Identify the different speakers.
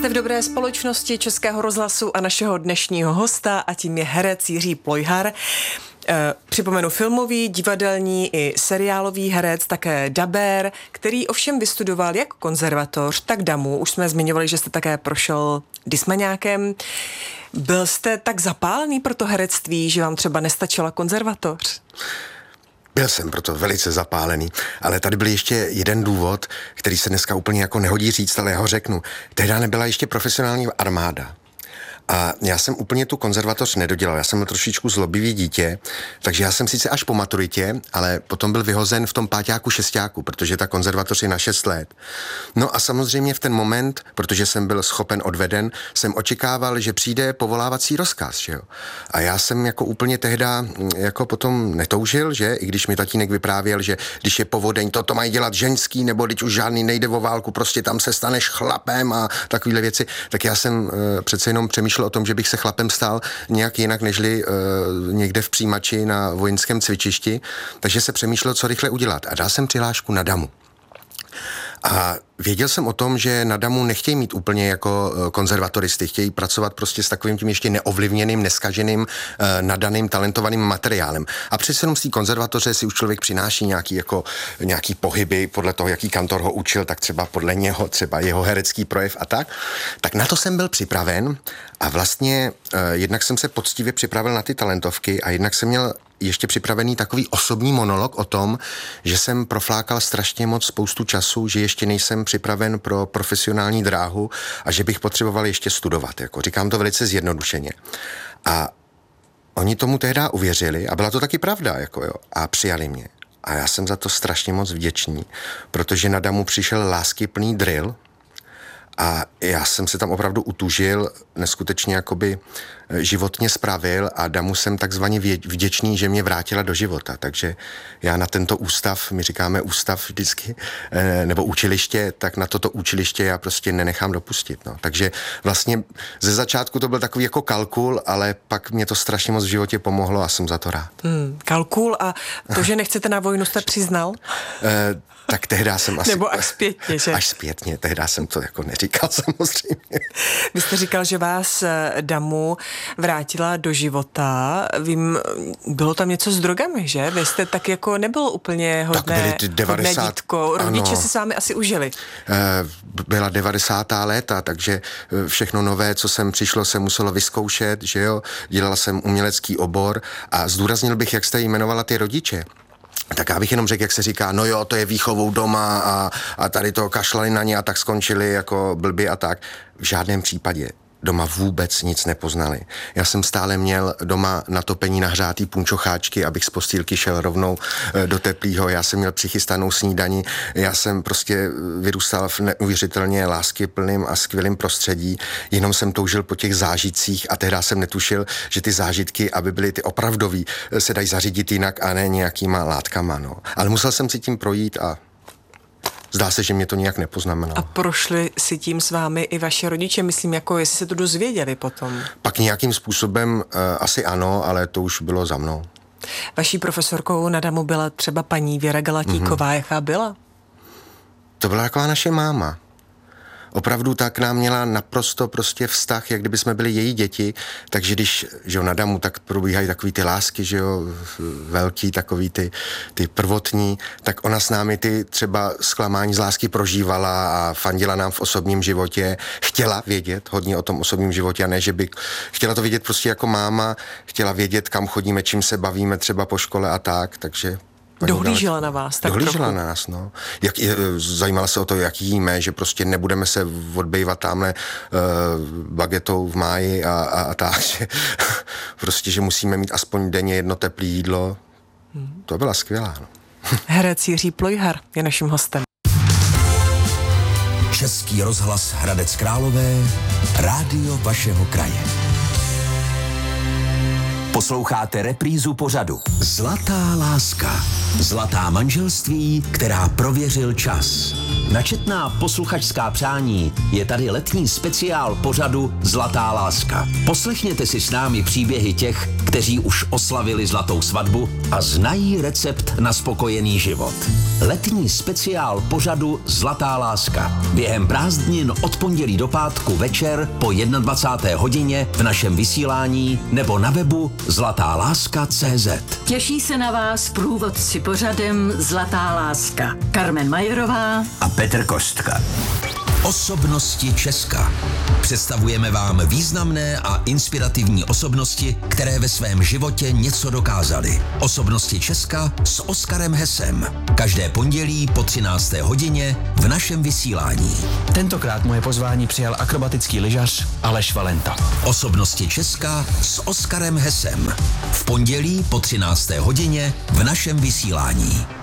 Speaker 1: Jste v dobré společnosti Českého rozhlasu a našeho dnešního hosta, a tím je herec Jiří Plojhar. Připomenu filmový, divadelní i seriálový herec, také dabér, který ovšem vystudoval jak konzervatoř, tak damu. Už jsme zmiňovali, že jste také prošel dismaňákem. Byl jste tak zapálený pro to herectví, že vám třeba nestačila konzervatoř?
Speaker 2: Byl jsem proto velice zapálený, ale tady byl ještě jeden důvod, který se dneska úplně jako nehodí říct, ale já ho řeknu. Tehdy nebyla ještě profesionální armáda. A já jsem úplně tu konzervatoř nedodělal, já jsem byl trošičku zlobivý dítě, takže já jsem sice až po maturitě, ale potom byl vyhozen v tom páťáku, šestáku, protože ta konzervatoř je na 6 let. No a samozřejmě v ten moment, protože jsem byl schopen odveden, jsem očekával, že přijde povolávací rozkaz, že jo. A já jsem jako úplně tehda jako potom netoužil, že, i když mi tatínek vyprávěl, že když je povodeň, to mají dělat ženský, nebo když už žádný nejde o válku, prostě tam se staneš chlapem a takovýhle věci, tak já jsem přece jenom přemýšlel o tom, že bych se chlapem stal nějak jinak, nežli někde v přijímači na vojenském cvičišti, takže se přemýšlel, co rychle udělat. A dal jsem přihlášku na damu. A věděl jsem o tom, že na damu nechtějí mít úplně jako konzervatoristy, chtějí pracovat prostě s takovým tím ještě neovlivněným, neskaženým, nadaným, talentovaným materiálem. A přece jenom z té konzervatoře si už člověk přináší nějaký pohyby, podle toho, jaký kantor ho učil, tak třeba podle něho, třeba jeho herecký projev a tak. Tak na to jsem byl připraven a vlastně jednak jsem se poctivě připravil na ty talentovky a jednak jsem měl ještě připravený takový osobní monolog o tom, že jsem proflákal strašně moc spoustu času, že ještě nejsem připraven pro profesionální dráhu a že bych potřeboval ještě studovat. Jako. Říkám to velice zjednodušeně. A oni tomu tehdy uvěřili a byla to taky pravda. Jako jo, a přijali mě. A já jsem za to strašně moc vděčný, protože na damu přišel láskyplný drill a já jsem se tam opravdu utužil, neskutečně jakoby životně spravil a damu jsem takzvaně vděčný, že mě vrátila do života. Takže já na tento ústav, my říkáme ústav vždycky, nebo učiliště, tak na toto učiliště já prostě nenechám dopustit. No. Takže vlastně ze začátku to byl takový jako kalkul, ale pak mě to strašně moc v životě pomohlo a jsem za to rád.
Speaker 1: Kalkul a to, že nechcete na vojnu, jste přiznal?
Speaker 2: Tak tehdy jsem asi...
Speaker 1: Nebo až zpětně, že?
Speaker 2: Až zpětně, tehdy jsem to jako neříkal samozřejmě.
Speaker 1: Vy jste říkal, že vás damu vrátila do života. Vím, bylo tam něco s drogami, že? Vy jste tak jako nebyl úplně hodné dítko. Rodiče si s vámi asi užili.
Speaker 2: Byla 90. léta, takže všechno nové, co sem přišlo, se muselo vyzkoušet, že jo? Dělal jsem umělecký obor a zdůraznil bych, jak jste jmenovala ty rodiče. Tak já bych jenom řekl, jak se říká, no jo, to je výchovou doma a tady to kašlali na ně a tak skončili jako blbě a tak. V žádném případě. Doma vůbec nic nepoznali. Já jsem stále měl doma na topení nahřátý punčocháčky, abych z postýlky šel rovnou do teplýho. Já jsem měl přichystanou snídani. Já jsem prostě vyrůstal v neuvěřitelně láskyplným a skvělým prostředí. Jenom jsem toužil po těch zážitcích a tehdy jsem netušil, že ty zážitky, aby byly ty opravdový, se dají zařídit jinak a ne nějakýma látkama. No. Ale musel jsem si tím projít a zdá se, že mě to nějak nepoznamenalo.
Speaker 1: A prošli si tím s vámi i vaše rodiče, myslím, jako jestli se to dozvěděli potom?
Speaker 2: Pak nějakým způsobem asi ano, ale to už bylo za mnou.
Speaker 1: Vaší profesorkou na damu byla třeba paní Věra Galatíková, jaká byla?
Speaker 2: To byla taková naše máma. Opravdu tak nám měla naprosto prostě vztah, jak kdyby jsme byli její děti, takže když, že jo, na damu, tak probíhají takový ty lásky, že jo, velký, takový ty prvotní, tak ona s námi ty třeba zklamání z lásky prožívala a fandila nám v osobním životě, chtěla vědět hodně o tom osobním životě a ne, že by chtěla to vědět prostě jako máma, chtěla vědět, kam chodíme, čím se bavíme třeba po škole a tak, takže
Speaker 1: dohlížela na vás, tak
Speaker 2: dohlížela
Speaker 1: trochu.
Speaker 2: na nás, no. Zajímala se o to, jak jíme, že prostě nebudeme se odbejvat tamhle bagetou v máji a tak, že prostě, že musíme mít aspoň denně jedno teplé jídlo. To byla skvělá, no.
Speaker 1: Herec Jiří Plojhar je naším hostem.
Speaker 3: Český rozhlas Hradec Králové, rádio vašeho kraje. Posloucháte reprízu pořadu Zlatá láska. Zlatá manželství, která prověřil čas. Na četná posluchačská přání je tady letní speciál pořadu Zlatá láska. Poslechněte si s námi příběhy těch, kteří už oslavili zlatou svatbu a znají recept na spokojený život. Letní speciál pořadu Zlatá láska. Během prázdnin od pondělí do pátku večer po 21. hodině v našem vysílání nebo na webu zlatáláska.cz.
Speaker 4: Těší se na vás průvodci pořadem Zlatá láska. Carmen Majerová
Speaker 3: A Petr Kostka. Osobnosti Česka. Představujeme vám významné a inspirativní osobnosti, které ve svém životě něco dokázaly. Osobnosti Česka s Oskarem Hesem. Každé pondělí po 13. hodině v našem vysílání.
Speaker 5: Tentokrát moje pozvání přijal akrobatický lyžař Aleš Valenta.
Speaker 3: Osobnosti Česka s Oskarem Hesem. V pondělí po 13. hodině v našem vysílání.